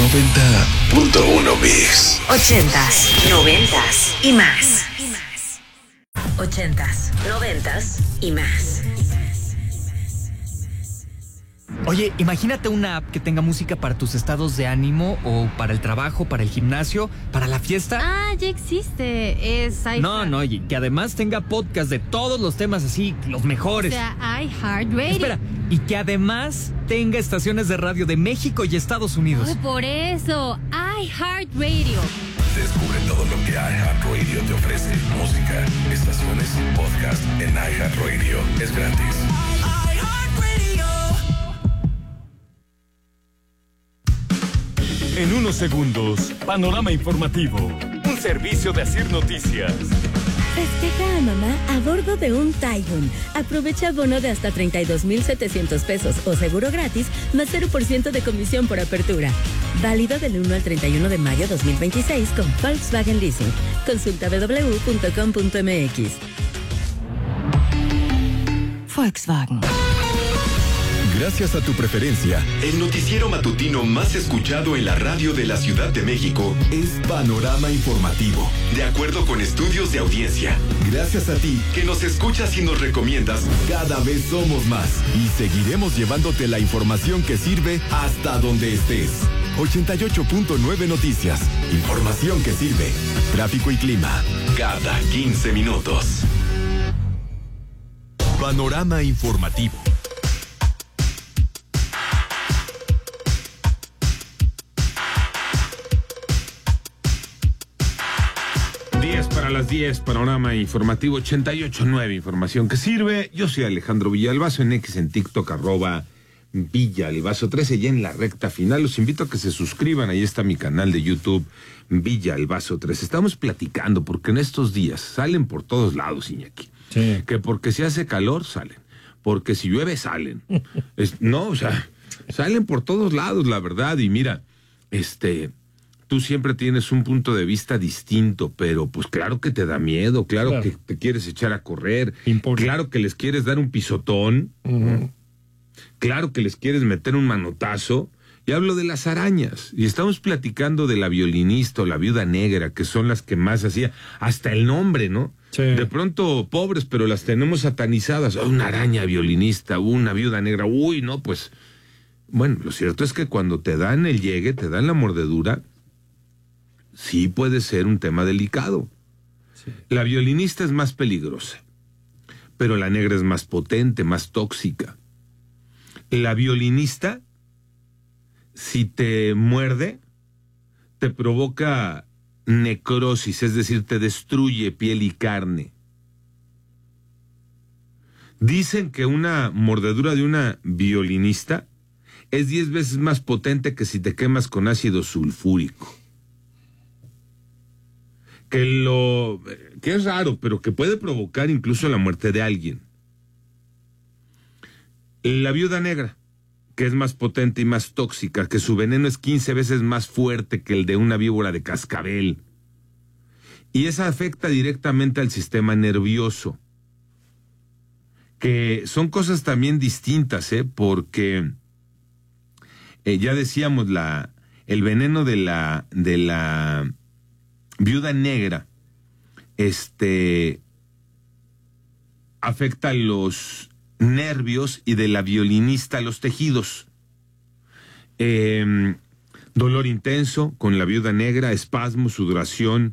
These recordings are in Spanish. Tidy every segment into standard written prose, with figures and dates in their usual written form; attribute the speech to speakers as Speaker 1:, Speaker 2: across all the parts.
Speaker 1: 90.1 Mix.
Speaker 2: 80s, 90s y más. 80s, 90s y más.
Speaker 3: Oye, imagínate una app que tenga música para tus estados de ánimo o para el trabajo, para el gimnasio, para la fiesta.
Speaker 4: Ah, ya existe. Es iHeart.
Speaker 3: No, y que además tenga podcast de todos los temas así, los mejores.
Speaker 4: O sea, iHeartRadio.
Speaker 3: Espera, y que además tenga estaciones de radio de México y Estados Unidos.
Speaker 4: Oh, por eso, iHeartRadio.
Speaker 1: Descubre todo lo que iHeartRadio te ofrece. Música, estaciones, podcast en iHeartRadio. Es gratis.
Speaker 5: En unos segundos, Panorama Informativo, un servicio de Asir Noticias.
Speaker 6: Festeja a mamá a bordo de un Taigun. Aprovecha bono de hasta 32,700 pesos o seguro gratis, más 0% de comisión por apertura. Válido del 1 al 31 de mayo 2026 con Volkswagen Leasing. Consulta www.com.mx. Volkswagen.
Speaker 7: Gracias a tu preferencia, el noticiero matutino más escuchado en la radio de la Ciudad de México es Panorama Informativo, de acuerdo con estudios de audiencia. Gracias a ti, que nos escuchas y nos recomiendas, cada vez somos más y seguiremos llevándote la información que sirve hasta donde estés. 88.9 Noticias, información que sirve. Tráfico y clima, cada 15 minutos. Panorama Informativo.
Speaker 8: 10:10, Panorama Informativo 88.9, información que sirve. Yo soy Alejandro Villalbazo, en X, en TikTok, @Villalbazo 13, ya en la recta final. Los invito a que se suscriban, ahí está mi canal de YouTube, Villalbazo 13. Estamos platicando, porque en estos días salen por todos lados, Iñaki.
Speaker 9: Sí.
Speaker 8: Que porque si hace calor, salen. Porque si llueve, salen. Salen por todos lados, la verdad. Y mira, tú siempre tienes un punto de vista distinto, pero pues claro que te da miedo, claro. Que te quieres echar a correr, claro que les quieres dar un pisotón, claro que les quieres meter un manotazo. Y hablo de las arañas, y estamos platicando de la violinista o la viuda negra, que son las que más hacía, hasta el nombre, ¿no?
Speaker 9: Sí.
Speaker 8: De pronto, pobres, pero las tenemos satanizadas. Una araña violinista, una viuda negra, uy, no, pues... Bueno, lo cierto es que cuando te dan el llegue, te dan la mordedura, sí puede ser un tema delicado. Sí. La violinista es más peligrosa, pero la negra es más potente, más tóxica. La violinista, si te muerde, te provoca necrosis, es decir, te destruye piel y carne. Dicen que una mordedura de una violinista es 10 veces más potente que si te quemas con ácido sulfúrico. Que es raro, pero que puede provocar incluso la muerte de alguien. La viuda negra, que es más potente y más tóxica, que su veneno es 15 veces más fuerte que el de una víbora de cascabel. Y esa afecta directamente al sistema nervioso. Que son cosas también distintas, porque ya decíamos, el veneno de la viuda negra, afecta a los nervios, y de la violinista a los tejidos. Dolor intenso con la viuda negra, espasmo, sudoración.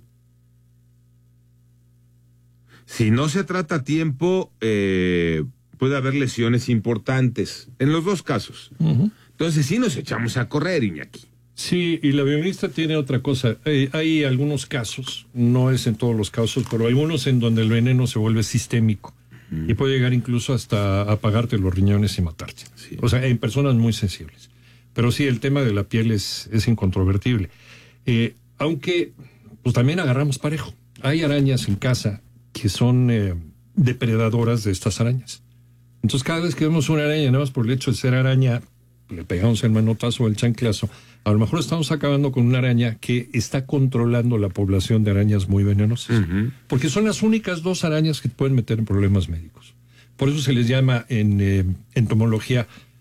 Speaker 8: Si no se trata a tiempo, puede haber lesiones importantes, en los dos casos. Entonces sí nos echamos a correr, Iñaki.
Speaker 9: Sí, y la violinista tiene otra cosa. Hay algunos casos, no es en todos los casos, pero hay unos en donde el veneno se vuelve sistémico y puede llegar incluso hasta apagarte los riñones y matarte. Sí. O sea, en personas muy sensibles. Pero sí, el tema de la piel es incontrovertible. Aunque, pues también agarramos parejo. Hay arañas en casa que son depredadoras de estas arañas. Entonces, cada vez que vemos una araña, nada más por el hecho de ser araña, le pegamos el manotazo o el chanclazo. A lo mejor estamos acabando con una araña que está controlando la población de arañas muy venenosas. Porque son las únicas 2 arañas que te pueden meter en problemas médicos. Por eso se les llama en entomología